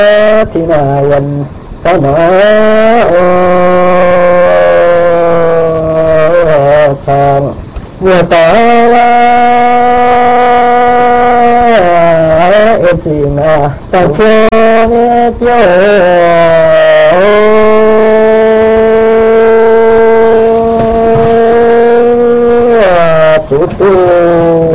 ทินาวันตโนทางเมื่อตาลาเอตินาตะเชเนเจจุตุ